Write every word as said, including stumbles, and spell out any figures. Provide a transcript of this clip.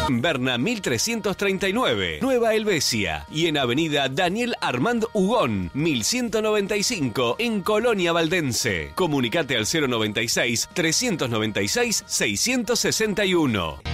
Berna mil trescientos treinta y nueve, Nueva Helvecia. Y en avenida Daniel Armand Hugón, mil ciento noventa y cinco, en Colonia Valdense. Comunicate al cero noventa y seis, trescientos noventa y seis, seiscientos sesenta y uno.